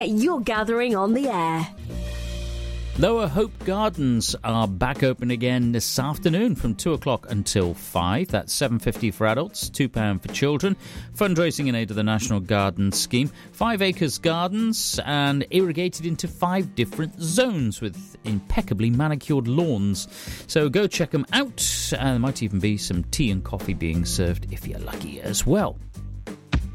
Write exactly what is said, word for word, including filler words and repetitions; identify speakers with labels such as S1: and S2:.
S1: You're gathering on the air.
S2: Lower Hope Gardens are back open again this afternoon from two o'clock until five. That's seven pounds fifty for adults, two pounds for children. Fundraising in aid of the National Garden Scheme. Five acres gardens and irrigated into five different zones with impeccably manicured lawns. So go check them out. And there might even be some tea and coffee being served if you're lucky as well.